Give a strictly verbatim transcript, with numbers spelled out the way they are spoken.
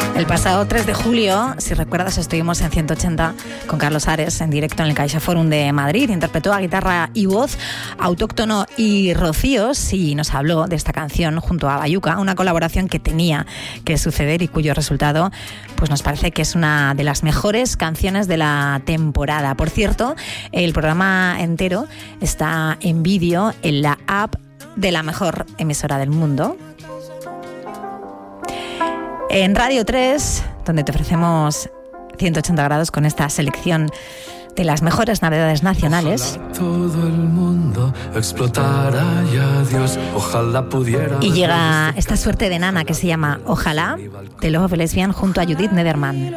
El pasado tres de julio, si recuerdas, estuvimos en ciento ochenta con Carlos Ares en directo en el CaixaForum de Madrid. Interpretó a guitarra y voz Autóctono y Rocíos y nos habló de esta canción junto a Bayuca, una colaboración que tenía que suceder y cuyo resultado pues nos parece que es una de las mejores canciones de la temporada. Por cierto, el programa entero está en vídeo en la app de la mejor emisora del mundo, en Radio tres, donde te ofrecemos ciento ochenta grados con esta selección de las mejores novedades nacionales. Ojalá todo el mundo explotara ya, Dios, ojalá pudiera. Y llega esta suerte de nana que se llama Ojalá, de Love Lesbian junto a Judith Nederman.